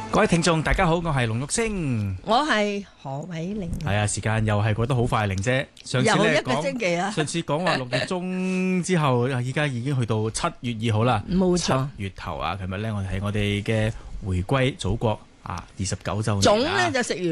各位聽眾，大家好，我係龍玉星， 我係何偉玲。 係啊，時間又係過得好快，玲姐。上次又一個星期啊！ 上次講話6月中之後，依家已經去到7月2號啦。 冇錯 ，7月頭啊！琴日咧，我哋係我哋嘅回歸祖國啊29週年。 粽咧就食完。